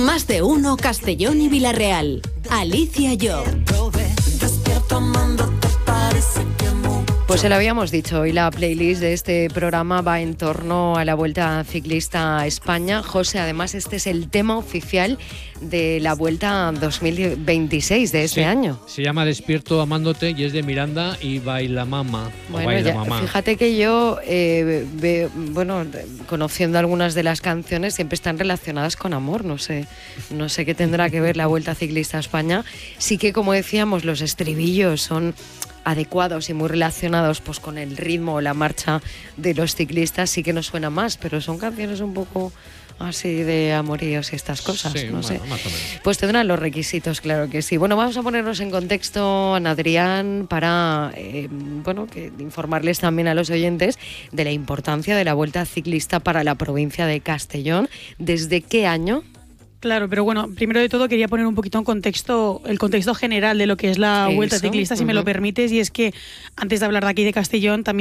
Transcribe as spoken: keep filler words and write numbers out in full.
Más de uno Castellón y Villarreal. Alicia Job. Pues se lo habíamos dicho, hoy la playlist de este programa va en torno a la Vuelta Ciclista a España. José, además este es el tema oficial de la Vuelta dos mil veintiséis de este sí, año. Se llama Despierto Amándote y es de Miranda y Baila Mama. Bueno, Baila ya, Mamá. Fíjate que yo, eh, veo, bueno, conociendo algunas de las canciones, siempre están relacionadas con amor. No sé, no sé qué tendrá que ver la Vuelta Ciclista a España. Sí que, como decíamos, los estribillos son adecuados y muy relacionados pues con el ritmo o la marcha de los ciclistas, sí que nos suena más, pero son canciones un poco así de amoríos y estas cosas, sí, no bueno, sé. Más o menos. Pues tendrán los requisitos, claro que sí. Bueno, vamos a ponernos en contexto, Ana Adrián, para eh, bueno, que informarles también a los oyentes de la importancia de la Vuelta Ciclista para la provincia de Castellón. ¿Desde qué año? Claro, pero bueno, primero de todo quería poner un poquito en contexto, el contexto general de lo que es la Eso, Vuelta Ciclista, si uh-huh. me lo permites, y es que antes de hablar de aquí de Castellón, también